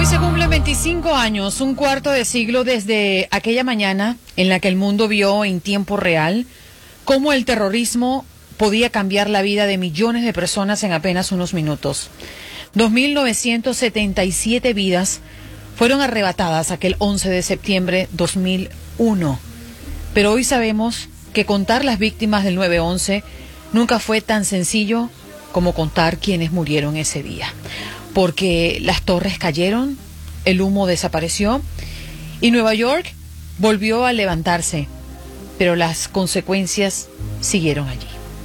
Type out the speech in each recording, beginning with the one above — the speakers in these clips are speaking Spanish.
Hoy se cumplen 25 años, un cuarto de siglo desde aquella mañana en la que el mundo vio en tiempo real cómo el terrorismo podía cambiar la vida de millones de personas en apenas unos minutos. 2.977 vidas fueron arrebatadas aquel 11 de septiembre 2001. Pero hoy sabemos que contar las víctimas del 9/11 nunca fue tan sencillo como contar quienes murieron ese día. Porque las torres cayeron, el humo desapareció y Nueva York volvió a levantarse, pero las consecuencias siguieron allí.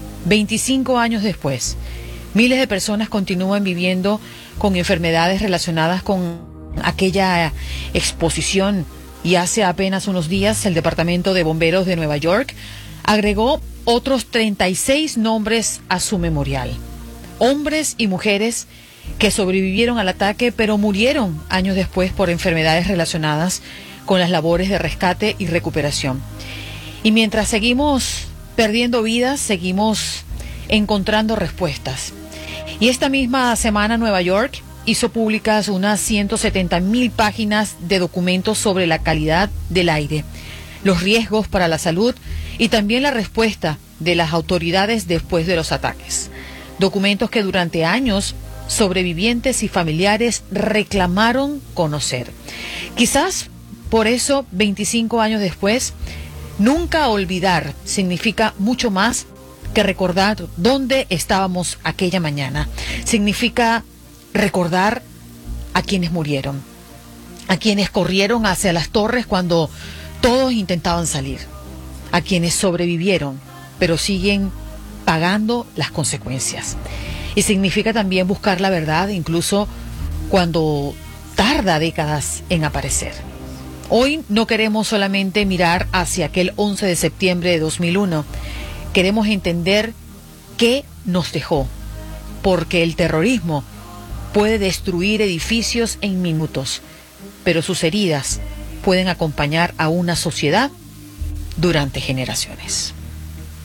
25 años después, miles de personas continúan viviendo con enfermedades relacionadas con aquella exposición y hace apenas unos días el Departamento de Bomberos de Nueva York agregó otros 36 nombres a su memorial. Hombres y mujeres que sobrevivieron al ataque, pero murieron años después por enfermedades relacionadas con las labores de rescate y recuperación. Y mientras seguimos perdiendo vidas, seguimos encontrando respuestas. Y esta misma semana Nueva York hizo públicas unas 170.000 páginas de documentos sobre la calidad del aire, los riesgos para la salud y también la respuesta de las autoridades después de los ataques. Documentos que durante años sobrevivientes y familiares reclamaron conocer. Quizás por eso, 25 años después, nunca olvidar significa mucho más que recordar dónde estábamos aquella mañana. Significa recordar a quienes murieron, a quienes corrieron hacia las torres cuando todos intentaban salir, a quienes sobrevivieron, pero siguen pagando las consecuencias. Y significa también buscar la verdad, incluso cuando tarda décadas en aparecer. Hoy no queremos solamente mirar hacia aquel 11 de septiembre de 2001. Queremos entender qué nos dejó, porque el terrorismo puede destruir edificios en minutos, pero sus heridas pueden acompañar a una sociedad durante generaciones.